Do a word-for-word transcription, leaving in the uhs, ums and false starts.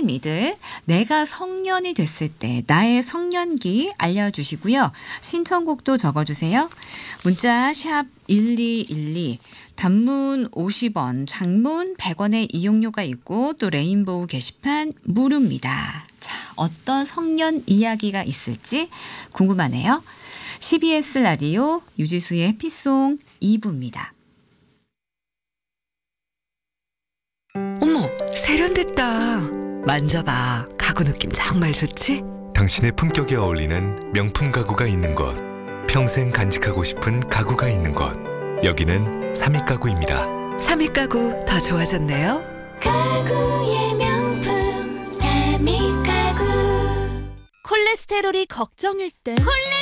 미들, 내가 성년이 됐을 때 나의 성년기 알려주시고요. 신청곡도 적어주세요. 문자 샵 일이일이, 단문 오십 원, 장문 백 원의 이용료가 있고 또 레인보우 게시판 무료입니다. 자, 어떤 성년 이야기가 있을지 궁금하네요. 씨비에스 라디오 유지수의 해피송 이 부입니다. 어머, 세련됐다. 만져봐. 가구 느낌 정말 좋지? 당신의 품격에 어울리는 명품 가구가 있는 곳, 평생 간직하고 싶은 가구가 있는 곳, 여기는 삼익 가구입니다. 삼익 가구 더 좋아졌네요. 가구의 명품 삼익 가구. 콜레스테롤이 걱정일 땐